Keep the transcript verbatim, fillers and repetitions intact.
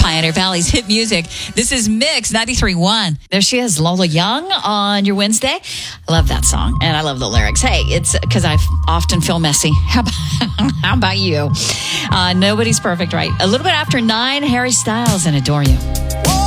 Pioneer Valley's hit music. This is Mix ninety-three point one. There she is, Lola Young on your Wednesday. I love that song, and I love the lyrics. Hey, it's because I often feel messy. How about, how about you? Uh, nobody's perfect, right? A little bit after nine, Harry Styles and Adore You.